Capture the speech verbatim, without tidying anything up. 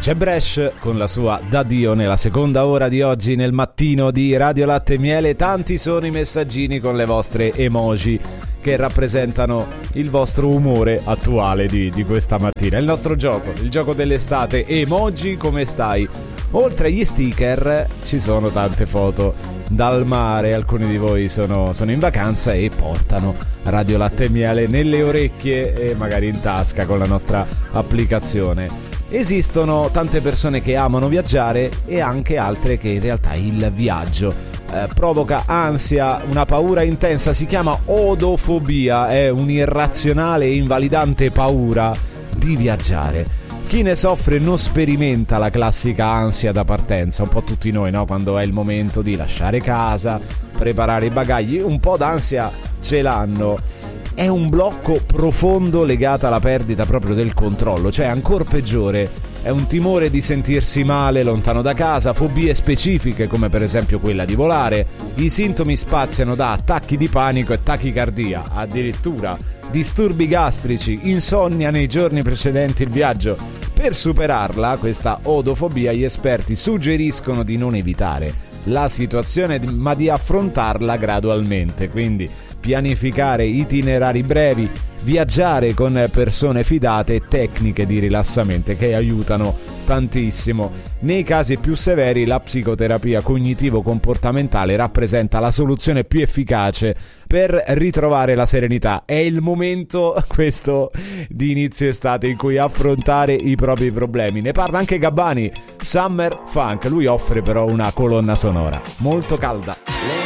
C'è Bresh con la sua D'addio nella seconda ora di oggi nel mattino di Radio Latte e Miele. Tanti sono i messaggini con le vostre emoji che rappresentano il vostro umore attuale di, di questa mattina. Il nostro gioco, il gioco dell'estate. Emoji, come stai? Oltre agli sticker ci sono tante foto dal mare. Alcuni di voi sono, sono in vacanza e portano Radio Latte e Miele nelle orecchie e magari in tasca con la nostra applicazione. Esistono tante persone che amano viaggiare e anche altre che in realtà il viaggio eh, provoca ansia, una paura intensa, si chiama odofobia, è un'irrazionale e invalidante paura di viaggiare. Chi ne soffre non sperimenta la classica ansia da partenza, un po' tutti noi, no? Quando è il momento di lasciare casa, preparare i bagagli, un po' d'ansia ce l'hanno. È un blocco profondo legato alla perdita proprio del controllo, cioè ancora peggiore, è un timore di sentirsi male lontano da casa, fobie specifiche come per esempio quella di volare. I sintomi spaziano da attacchi di panico e tachicardia, addirittura disturbi gastrici, insonnia nei giorni precedenti il viaggio. Per superarla, questa odofobia, gli esperti suggeriscono di non evitare la situazione ma di affrontarla gradualmente, quindi pianificare itinerari brevi, viaggiare con persone fidate e tecniche di rilassamento che aiutano tantissimo. Nei casi più severi la psicoterapia cognitivo-comportamentale rappresenta la soluzione più efficace per ritrovare la serenità. È il momento, questo di inizio estate, in cui affrontare i propri problemi. Ne parla anche Gabbani, Summer Funk. Lui offre però una colonna sonora molto calda.